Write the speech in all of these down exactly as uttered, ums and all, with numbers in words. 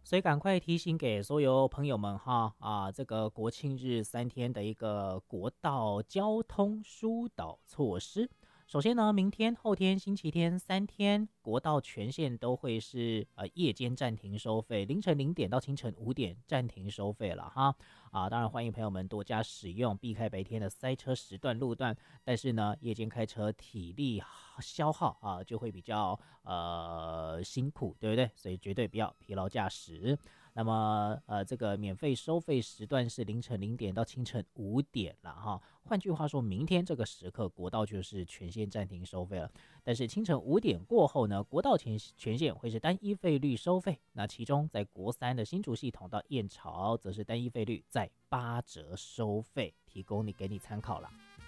所以赶快提醒给所有朋友们哈啊，这个国庆日三天的一个国道交通疏导措施。首先呢，明天、后天、星期天三天，国道全线都会是呃夜间暂停收费，凌晨零点到清晨五点暂停收费了哈啊！当然欢迎朋友们多加使用，避开白天的塞车时段路段。但是呢，夜间开车体力消耗啊就会比较呃辛苦，对不对？所以绝对不要疲劳驾驶。那么呃，这个免费收费时段是凌晨零点到清晨五点了哈。换句话说，明天这个时刻国道就是全线暂停收费了。但是清晨五点过后呢，国道全全线会是单一费率收费。那其中在国三的新竹系统到燕巢，则是单一费率在八折收费，提供你给你参考了。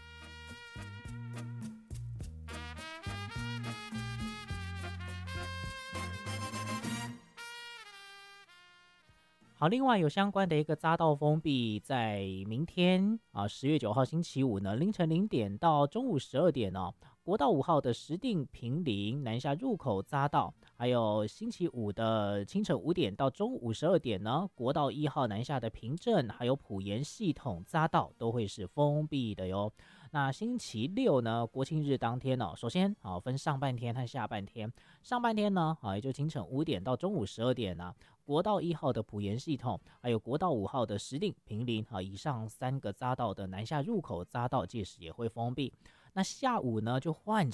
好，另外有相关的一个匝道封闭，在明天啊，十月九号星期五呢，凌晨零点到中午十二点哦，国道五号的石碇坪林南下入口匝道，还有星期五的清晨五点到中午十二点呢，国道一号南下的平镇还有埔盐系统匝道都会是封闭的哟。那星期六呢，国庆日当天呢、哦，首先啊分上半天和下半天，上半天呢啊也就清晨五点到中午十二点呢、啊。国道一号的埔盐系统，还有国道五号的石碇坪林啊，以上三个匝道的南下入口匝道，届时也会封闭。那下午呢，就换